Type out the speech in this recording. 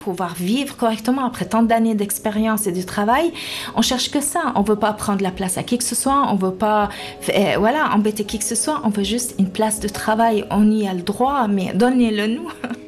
pouvoir vivre correctement après tant d'années d'expérience et de travail, on cherche que ça. On veut pas prendre la place à qui que ce soit, on veut pas embêter qui que ce soit, on veut juste une place de travail. On y a le droit, mais donnez-le nous.